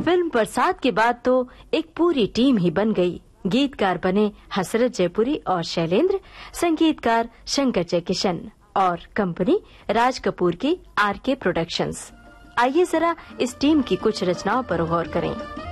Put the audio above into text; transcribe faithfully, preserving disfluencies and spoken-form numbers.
Film बरसात के बाद तो एक पूरी टीम ही बन गई। गीतकार बने हसरत जयपुरी और शैलेंद्र, संगीतकार शंकर जयकिशन और कंपनी राज कपूर की आर के प्रोडक्शंस। आइए जरा इस टीम की कुछ रचनाओं पर गौर करें।